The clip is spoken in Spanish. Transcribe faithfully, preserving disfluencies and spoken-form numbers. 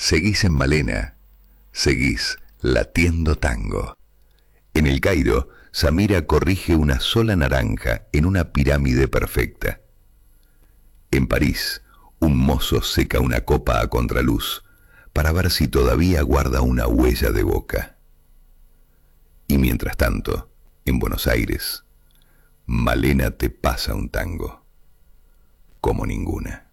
Seguís en Malena, seguís latiendo tango. En el Cairo, Samira corrige una sola naranja en una pirámide perfecta. En París, un mozo seca una copa a contraluz para ver si todavía guarda una huella de boca. Y mientras tanto, en Buenos Aires, Malena te pasa un tango como ninguna.